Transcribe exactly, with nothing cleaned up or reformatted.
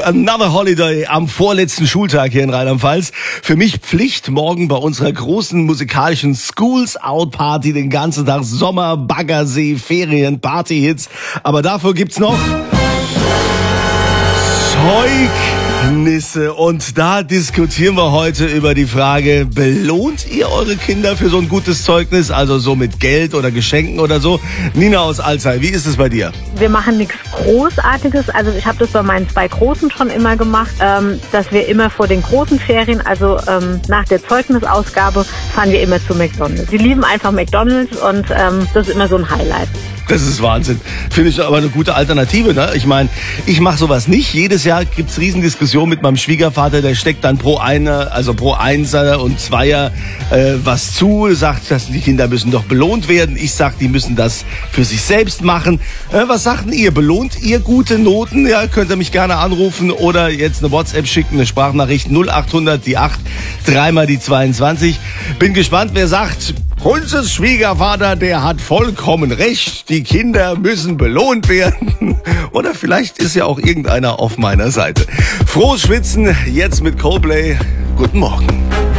another holiday am vorletzten Schultag hier in Rheinland-Pfalz. Für mich Pflicht morgen bei unserer großen musikalischen Schools Out Party den ganzen Tag Sommer, Baggersee, Ferien, Partyhits. Aber dafür gibt's noch Zeugnisse. Und da diskutieren wir heute über die Frage, belohnt ihr eure Kinder für so ein gutes Zeugnis? Also so mit Geld oder Geschenken oder so. Nina aus Alzey, wie ist es bei dir? Wir machen nichts Großartiges. Also ich habe das bei meinen zwei Großen schon immer gemacht, ähm, dass wir immer vor den großen Ferien, also ähm, nach der Zeugnisausgabe, fahren wir immer zu McDonald's. Die lieben einfach McDonald's und ähm, das ist immer so ein Highlight. Das ist Wahnsinn. Finde ich aber eine gute Alternative, ne? Ich meine, ich mache sowas nicht. Jedes Jahr gibt's Riesendiskussionen mit meinem Schwiegervater. Der steckt dann pro Einer, also pro Einser und Zweier äh, was zu. Sagt, dass die Kinder müssen doch belohnt werden. Ich sag, die müssen das für sich selbst machen. Äh, was sagt denn ihr? Belohnt ihr gute Noten? Ja, könnt ihr mich gerne anrufen oder jetzt eine WhatsApp schicken, eine Sprachnachricht null achthundert, die acht, dreimal die zweiundzwanzig. Bin gespannt, wer sagt, unser Schwiegervater, der hat vollkommen recht. Die Kinder müssen belohnt werden. Oder vielleicht ist ja auch irgendeiner auf meiner Seite. Frohes Schwitzen, jetzt mit Coldplay. Guten Morgen.